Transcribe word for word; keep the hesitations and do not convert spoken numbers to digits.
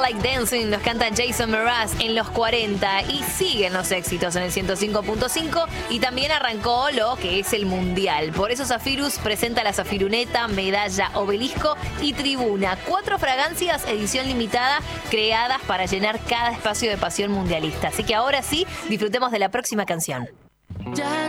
Like Dancing nos canta Jason Mraz en los cuarenta y siguen los éxitos en el ciento cinco punto cinco y también arrancó lo que es el Mundial. Por eso Zafirus presenta la Zafiruneta, Medalla, Obelisco y Tribuna. Cuatro fragancias, edición limitada, creadas para llenar cada espacio de pasión mundialista. Así que ahora sí, disfrutemos de la próxima canción.